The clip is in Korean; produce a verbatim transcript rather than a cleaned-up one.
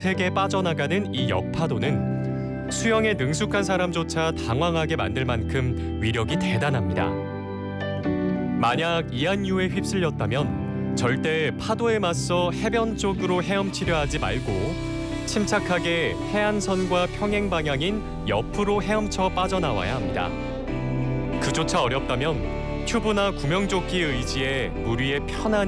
세게 빠져나가는 이 역파도는 수영에 능숙한 사람조차 당황하게 만들 만큼 위력이 대단합니다. 만약 이한류에 휩쓸렸다면 절대 파도에 맞서 해변 쪽으로 헤엄치려 하지 말고 침착하게 해안선과 평행 방향인 옆으로 헤엄쳐 빠져나와야 합니다. 그조차 어렵다면 튜브나 구명조끼 의지에 물 위에 편안히